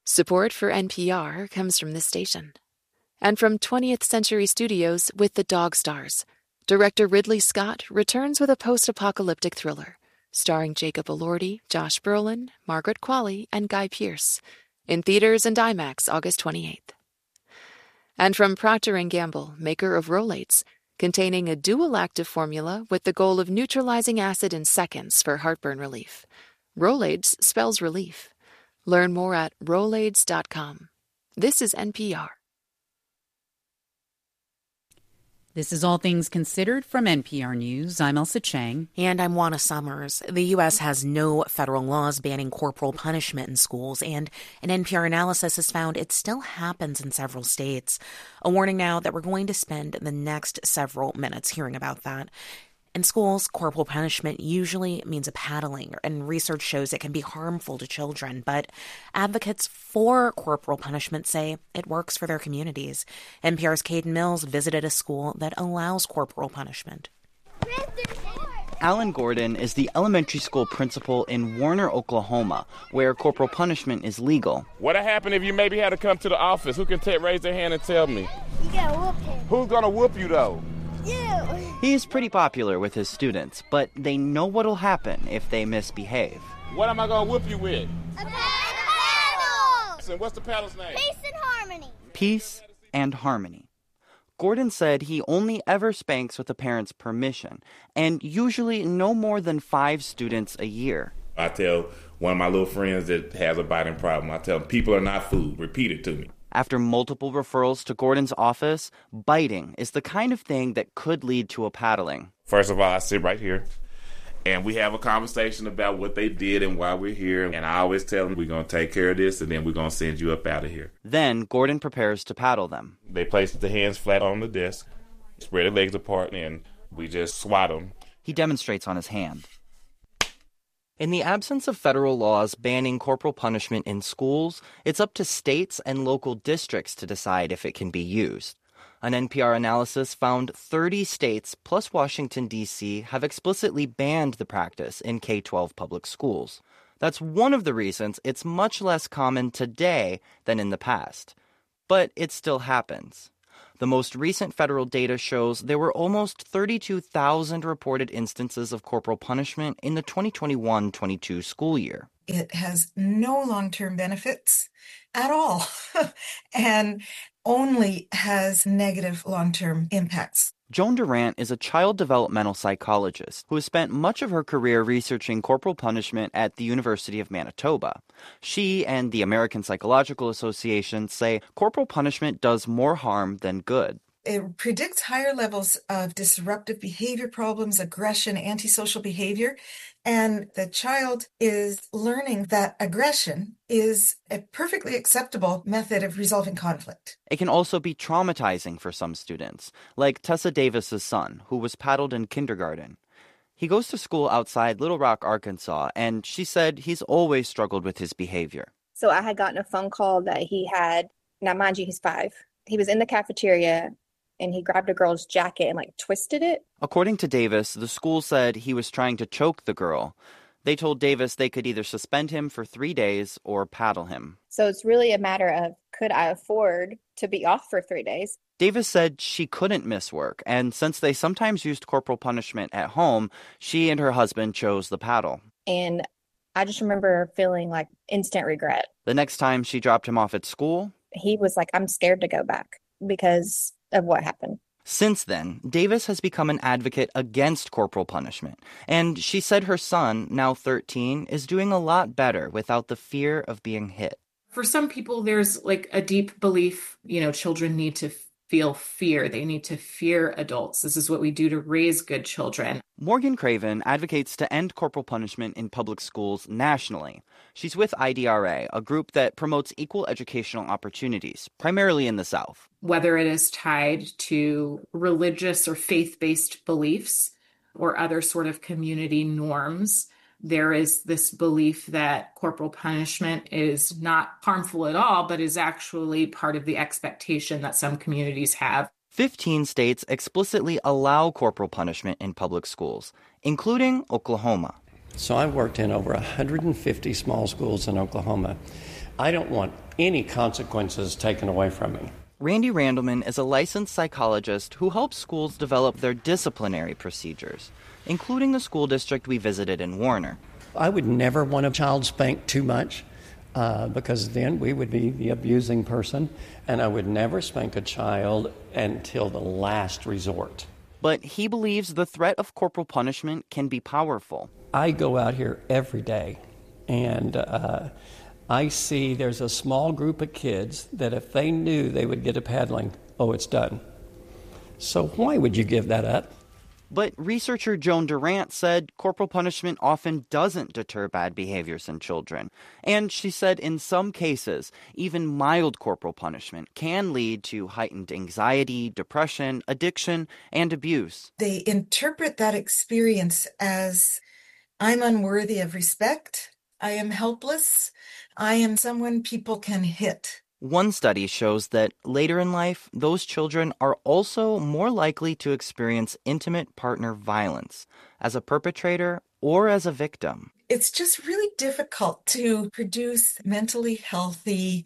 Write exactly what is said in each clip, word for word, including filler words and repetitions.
Support for N P R comes from this station. And from twentieth Century Studios with The Dog Stars. Director Ridley Scott returns with a post-apocalyptic thriller, starring Jacob Elordi, Josh Brolin, Margaret Qualley, and Guy Pearce. In theaters and IMAX August twenty-eighth. And from Procter and Gamble, maker of Rolaids, containing a dual active formula with the goal of neutralizing acid in seconds for heartburn relief. Rolaids spells relief. Learn more at rolaids dot com. This is N P R. This is All Things Considered from N P R News. I'm Elsa Chang. And I'm Juana Summers. The U S has no federal laws banning corporal punishment in schools, and an N P R analysis has found it still happens in several states. A warning now that we're going to spend the next several minutes hearing about that. In schools, corporal punishment usually means a paddling, and research shows it can be harmful to children, but advocates for corporal punishment say it works for their communities. N P R's Caden Mills visited a school that allows corporal punishment. Alan Gordon is the elementary school principal in Warner, Oklahoma, where corporal punishment is legal. What'd happen if you maybe had to come to the office? Who can t- raise their hand and tell me? You gotta whoop him. Who's gonna whoop you, though? You. He's pretty popular with his students, but they know what'll happen if they misbehave. What am I gonna whoop you with? A paddle! And what's the paddle's name? Peace and harmony. Peace and harmony. Gordon said he only ever spanks with a parent's permission, and usually no more than five students a year. I tell one of my little friends that has a biting problem, I tell them, people are not food. Repeat it to me. After multiple referrals to Gordon's office, biting is the kind of thing that could lead to a paddling. First of all, I sit right here, and we have a conversation about what they did and why we're here. And I always tell them, we're going to take care of this, and then we're going to send you up out of here. Then Gordon prepares to paddle them. They place the hands flat on the desk, spread their legs apart, and we just swat them. He demonstrates on his hand. In the absence of federal laws banning corporal punishment in schools, it's up to states and local districts to decide if it can be used. An N P R analysis found thirty states plus Washington, D C have explicitly banned the practice in K twelve public schools. That's one of the reasons it's much less common today than in the past. But it still happens. The most recent federal data shows there were almost thirty-two thousand reported instances of corporal punishment in the twenty twenty-one twenty-two school year. It has no long-term benefits at all and only has negative long-term impacts. Joan Durant is a child developmental psychologist who has spent much of her career researching corporal punishment at the University of Manitoba. She and the American Psychological Association say corporal punishment does more harm than good. It predicts higher levels of disruptive behavior problems, aggression, antisocial behavior, and the child is learning that aggression is a perfectly acceptable method of resolving conflict. It can also be traumatizing for some students, like Tessa Davis's son, who was paddled in kindergarten. He goes to school outside Little Rock, Arkansas, and she said he's always struggled with his behavior. So I had gotten a phone call that he had, now mind you, he's five. He was in the cafeteria and he grabbed a girl's jacket and like twisted it. According to Davis, the school said he was trying to choke the girl. They told Davis they could either suspend him for three days or paddle him. So it's really a matter of, could I afford to be off for three days? Davis said she couldn't miss work, and since they sometimes used corporal punishment at home, she and her husband chose the paddle. And I just remember feeling like instant regret. The next time she dropped him off at school, he was like, I'm scared to go back because of what happened. Since then, Davis has become an advocate against corporal punishment, and she said her son, now thirteen, is doing a lot better without the fear of being hit. For some people, there's like a deep belief, you know, children need to feel fear. They need to fear adults. This is what we do to raise good children. Morgan Craven advocates to end corporal punishment in public schools nationally. She's with I D R A, a group that promotes equal educational opportunities, primarily in the South. Whether it is tied to religious or faith-based beliefs or other sort of community norms, there is this belief that corporal punishment is not harmful at all, but is actually part of the expectation that some communities have. Fifteen states explicitly allow corporal punishment in public schools, including Oklahoma. So I worked in over one hundred fifty small schools in Oklahoma. I don't want any consequences taken away from me. Randy Randleman is a licensed psychologist who helps schools develop their disciplinary procedures, including the school district we visited in Warner. I would never want a child spanked too much uh, because then we would be the abusing person, and I would never spank a child until the last resort. But he believes the threat of corporal punishment can be powerful. I go out here every day, and uh, I see there's a small group of kids that if they knew they would get a paddling, oh, it's done. So why would you give that up? But researcher Joan Durant said corporal punishment often doesn't deter bad behaviors in children. And she said in some cases, even mild corporal punishment can lead to heightened anxiety, depression, addiction, and abuse. They interpret that experience as, I'm unworthy of respect, I am helpless, I am someone people can hit. One study shows that later in life, those children are also more likely to experience intimate partner violence as a perpetrator or as a victim. It's just really difficult to produce mentally healthy,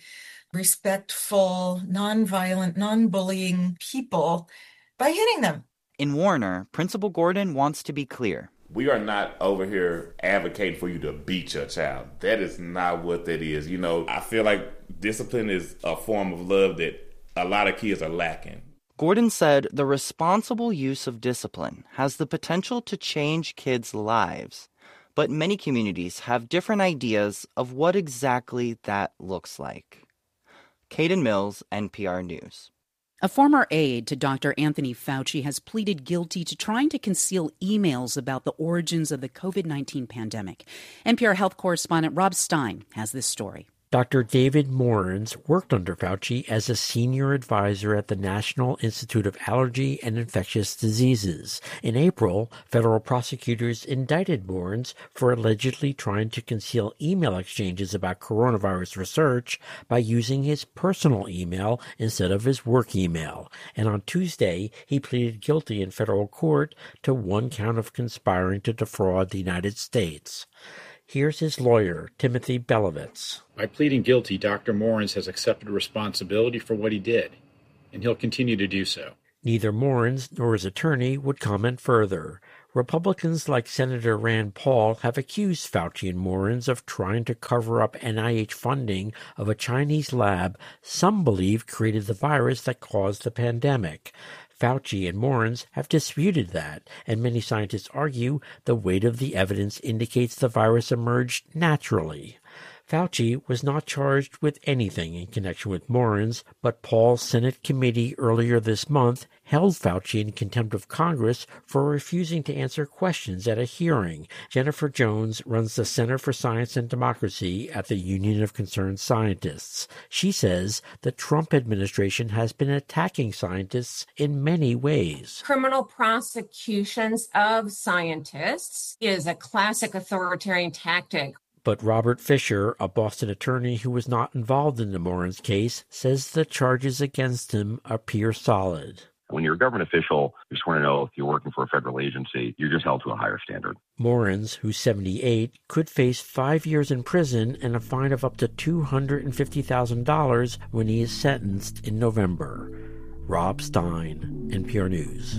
respectful, nonviolent, non-bullying people by hitting them. In Warner, Principal Gordon wants to be clear. We are not over here advocating for you to beat your child. That is not what that is. You know, I feel like discipline is a form of love that a lot of kids are lacking. Gordon said the responsible use of discipline has the potential to change kids' lives, but many communities have different ideas of what exactly that looks like. Caden Mills, N P R News. A former aide to Doctor Anthony Fauci has pleaded guilty to trying to conceal emails about the origins of the covid nineteen pandemic. N P R health correspondent Rob Stein has this story. Doctor David Mohrens worked under Fauci as a senior advisor at the National Institute of Allergy and Infectious Diseases. In April, federal prosecutors indicted Mohrens for allegedly trying to conceal email exchanges about coronavirus research by using his personal email instead of his work email. And on Tuesday, he pleaded guilty in federal court to one count of conspiring to defraud the United States. Here's his lawyer, Timothy Belovitz. By pleading guilty, Doctor Mohrens has accepted responsibility for what he did, and he'll continue to do so. Neither Mohrens nor his attorney would comment further. Republicans like Senator Rand Paul have accused Fauci and Mohrens of trying to cover up N I H funding of a Chinese lab some believe created the virus that caused the pandemic. Fauci and Mohrens have disputed that, and many scientists argue the weight of the evidence indicates the virus emerged naturally. Fauci was not charged with anything in connection with Mohrens, but Paul's Senate committee earlier this month held Fauci in contempt of Congress for refusing to answer questions at a hearing. Jennifer Jones runs the Center for Science and Democracy at the Union of Concerned Scientists. She says the Trump administration has been attacking scientists in many ways. Criminal prosecutions of scientists is a classic authoritarian tactic. But Robert Fisher, a Boston attorney who was not involved in the Mohrens case, says the charges against him appear solid. When you're a government official, you're sworn an oath, you're working for a federal agency, you're just held to a higher standard. Mohrens, who's seventy-eight, could face five years in prison and a fine of up to two hundred fifty thousand dollars when he is sentenced in November. Rob Stein, N P R News.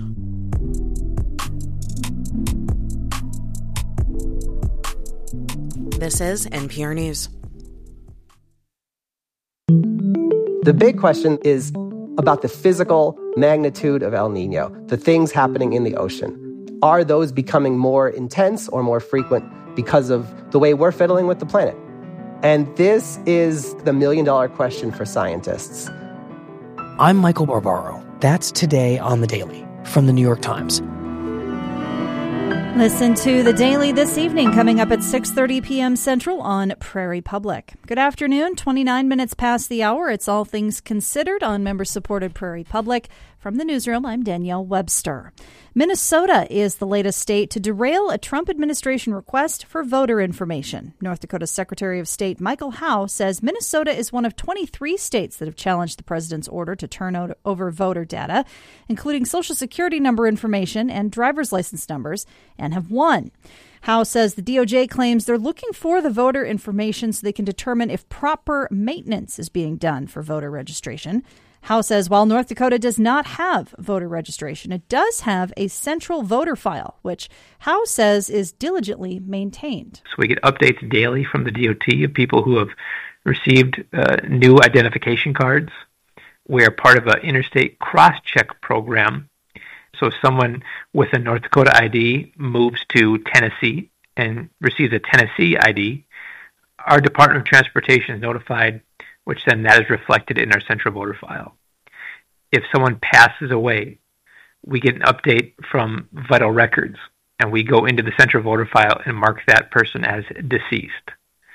This is N P R News. The big question is about the physical magnitude of El Nino, the things happening in the ocean. Are those becoming more intense or more frequent because of the way we're fiddling with the planet? And this is the million-dollar question for scientists. I'm Michael Barbaro. That's Today on the Daily from the New York Times. Listen to The Daily this evening, coming up at six thirty p.m. Central on Prairie Public. Good afternoon, twenty-nine minutes past the hour. It's All Things Considered on member-supported Prairie Public. From the newsroom, I'm Danielle Webster. Minnesota is the latest state to derail a Trump administration request for voter information. North Dakota's Secretary of State Michael Howe says Minnesota is one of twenty-three states that have challenged the president's order to turn over voter data, including Social Security number information and driver's license numbers, and have won. Howe says the D O J claims they're looking for the voter information so they can determine if proper maintenance is being done for voter registration. Howe says while North Dakota does not have voter registration, it does have a central voter file, which Howe says is diligently maintained. So we get updates daily from the D O T of people who have received uh, new identification cards. We are part of an interstate cross-check program. So if someone with a North Dakota I D moves to Tennessee and receives a Tennessee I D, our Department of Transportation is notified, which then that is reflected in our central voter file. If someone passes away, we get an update from Vital Records, and we go into the central voter file and mark that person as deceased.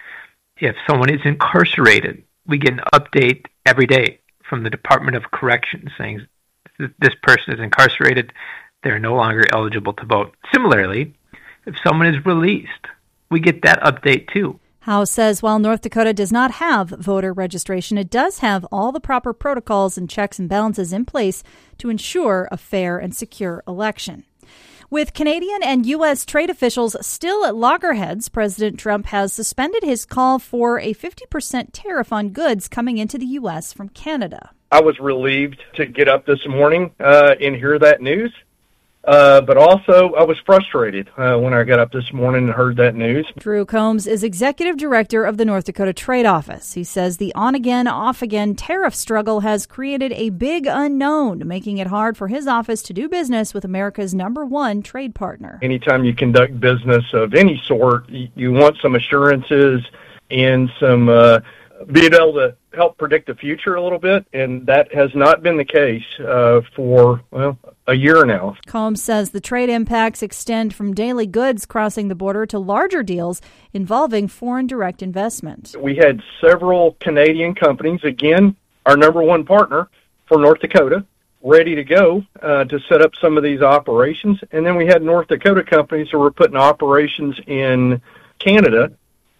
If someone is incarcerated, we get an update every day from the Department of Corrections saying this person is incarcerated, they're no longer eligible to vote. Similarly, if someone is released, we get that update too. Howe says while North Dakota does not have voter registration, it does have all the proper protocols and checks and balances in place to ensure a fair and secure election. With Canadian and U S trade officials still at loggerheads, President Trump has suspended his call for a fifty percent tariff on goods coming into the U S from Canada. I was relieved to get up this morning uh, and hear that news. Uh, but also, I was frustrated uh, when I got up this morning and heard that news. Drew Combs is executive director of the North Dakota Trade Office. He says the on-again, off-again tariff struggle has created a big unknown, making it hard for his office to do business with America's number one trade partner. Anytime you conduct business of any sort, you want some assurances and some uh, being able to help predict the future a little bit, and that has not been the case uh, for, well, a year now. Combs says the trade impacts extend from daily goods crossing the border to larger deals involving foreign direct investment. We had several Canadian companies, again, our number one partner for North Dakota, ready to go uh, to set up some of these operations. And then we had North Dakota companies who were putting operations in Canada.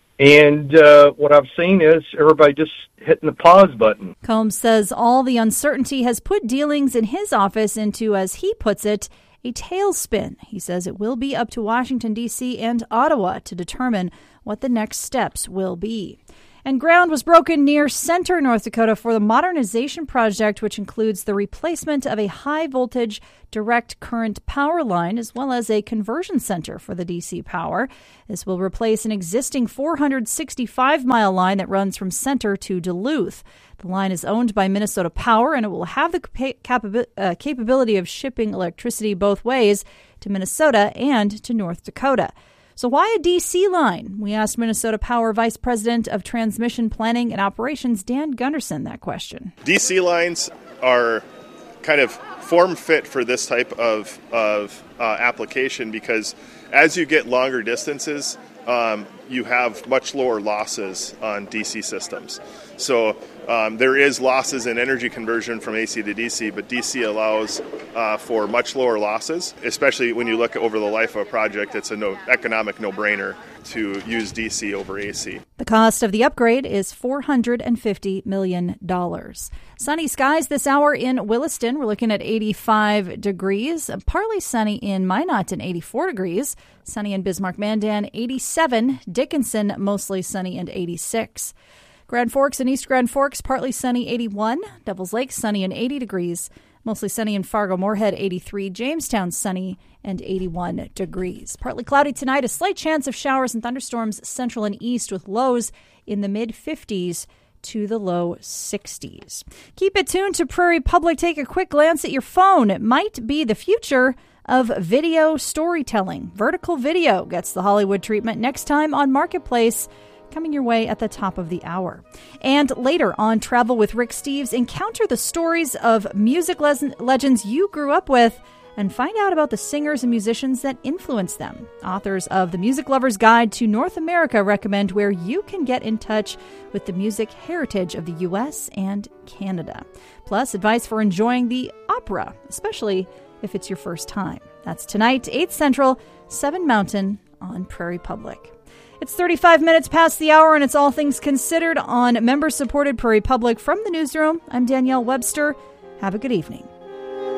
And uh, what I've seen is everybody just hitting the pause button. Combs says all the uncertainty has put dealings in his office into, as he puts it, a tailspin. He says it will be up to Washington, D C and Ottawa to determine what the next steps will be. And ground was broken near Center, North Dakota for the modernization project, which includes the replacement of a high-voltage direct current power line, as well as a conversion center for the D C power. This will replace an existing four hundred sixty-five mile line that runs from Center to Duluth. The line is owned by Minnesota Power, and it will have the capa- uh, capability of shipping electricity both ways to Minnesota and to North Dakota. So why a D C line? We asked Minnesota Power Vice President of Transmission Planning and Operations, Dan Gunderson, that question. D C lines are kind of form fit for this type of, of uh, application because as you get longer distances, um, you have much lower losses on D C systems. So um, there is losses in energy conversion from A C to D C, but D C allows uh, for much lower losses, especially when you look over the life of a project. It's a no, economic no-brainer to use D C over A C. The cost of the upgrade is four hundred fifty million dollars. Sunny skies this hour in Williston. We're looking at eighty-five degrees. Partly sunny in Minot and eighty-four degrees. Sunny in Bismarck-Mandan, eighty-seven. Dickinson, mostly sunny and eighty-six. Grand Forks and East Grand Forks, partly sunny, eighty-one. Devils Lake, sunny and eighty degrees. Mostly sunny in Fargo-Moorhead, eighty-three. Jamestown, sunny and eighty-one degrees. Partly cloudy tonight, a slight chance of showers and thunderstorms central and east with lows in the mid-fifties to the low sixties. Keep it tuned to Prairie Public. Take a quick glance at your phone. It might be the future of video storytelling. Vertical video gets the Hollywood treatment next time on Marketplace, coming your way at the top of the hour. And later on Travel with Rick Steves, encounter the stories of music le- legends you grew up with and find out about the singers and musicians that influenced them. Authors of The Music Lover's Guide to North America recommend where you can get in touch with the music heritage of the U S and Canada. Plus, advice for enjoying the opera, especially if it's your first time. That's tonight, eight Central, seven Mountain on Prairie Public. It's thirty-five minutes past the hour, and it's All Things Considered on member-supported Prairie Public. From the newsroom, I'm Danielle Webster. Have a good evening.